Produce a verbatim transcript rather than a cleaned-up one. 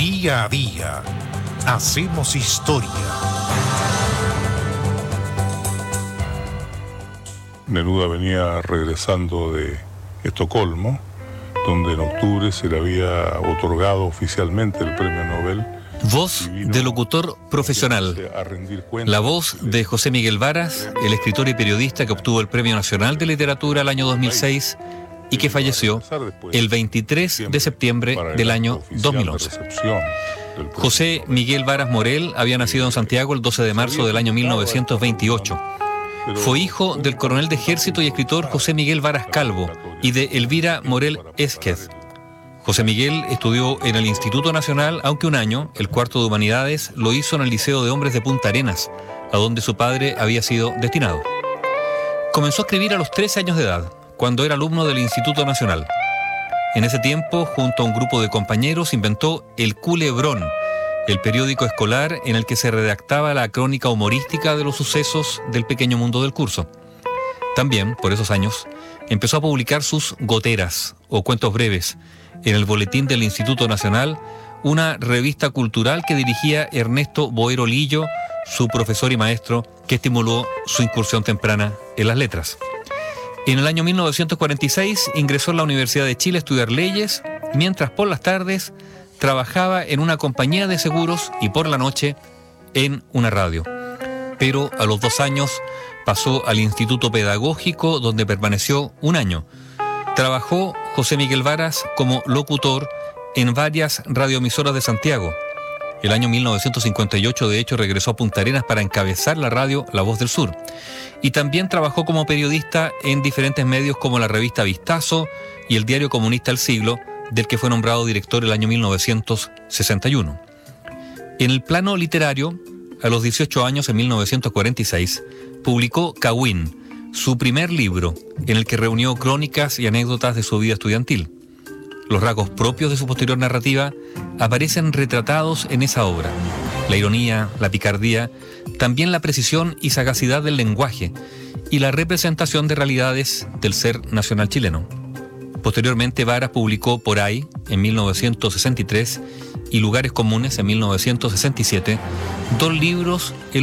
Día a día hacemos historia. Neruda venía regresando de Estocolmo, donde en octubre se le había otorgado oficialmente el premio Nobel. Voz de locutor profesional. La voz de José Miguel Varas, el escritor y periodista que obtuvo el Premio Nacional de Literatura el año dos mil seis y que falleció el veintitrés de septiembre del año dos mil once. José Miguel Varas Morel había nacido en Santiago el doce de marzo del año mil novecientos veintiocho. Fue hijo del coronel de ejército y escritor José Miguel Varas Calvo y de Elvira Morel Esquez. José Miguel estudió en el Instituto Nacional, aunque un año, el cuarto de Humanidades, lo hizo en el Liceo de Hombres de Punta Arenas, a donde su padre había sido destinado. Comenzó a escribir a los trece años de edad, cuando era alumno del Instituto Nacional. En ese tiempo, junto a un grupo de compañeros, inventó El Culebrón, el periódico escolar en el que se redactaba la crónica humorística de los sucesos del pequeño mundo del curso. También, por esos años, empezó a publicar sus goteras, o cuentos breves, en el Boletín del Instituto Nacional, una revista cultural que dirigía Ernesto Boero Lillo, su profesor y maestro, que estimuló su incursión temprana en las letras. En el año mil novecientos cuarenta y seis ingresó a la Universidad de Chile a estudiar leyes, mientras por las tardes trabajaba en una compañía de seguros y por la noche en una radio. Pero a los dos años pasó al Instituto Pedagógico, donde permaneció un año. Trabajó José Miguel Varas como locutor en varias radioemisoras de Santiago. El año mil novecientos cincuenta y ocho, de hecho, regresó a Punta Arenas para encabezar la radio La Voz del Sur. Y también trabajó como periodista en diferentes medios como la revista Vistazo y el diario comunista El Siglo, del que fue nombrado director el año mil novecientos sesenta y uno. En el plano literario, a los dieciocho años, en mil novecientos cuarenta y seis, publicó Cagüín, su primer libro, en el que reunió crónicas y anécdotas de su vida estudiantil. Los rasgos propios de su posterior narrativa aparecen retratados en esa obra. La ironía, la picardía, también la precisión y sagacidad del lenguaje y la representación de realidades del ser nacional chileno. Posteriormente, Varas publicó Por ahí, en mil novecientos sesenta y tres, y Lugares comunes, en mil novecientos sesenta y siete, dos libros